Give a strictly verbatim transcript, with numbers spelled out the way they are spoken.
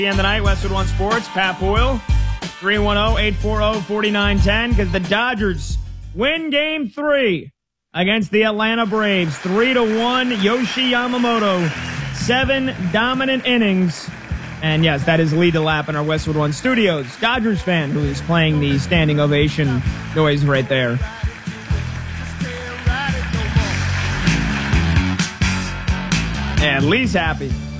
The end of the night, Westwood One Sports, Pat Boyle, three one zero, eight four zero, four nine one zero, because the Dodgers win game three against the Atlanta Braves, three to one. Yoshi Yamamoto, seven dominant innings. And yes, that is Lee DeLapp in our Westwood One studios. Dodgers fan who is playing the standing ovation noise right there. And Lee's happy.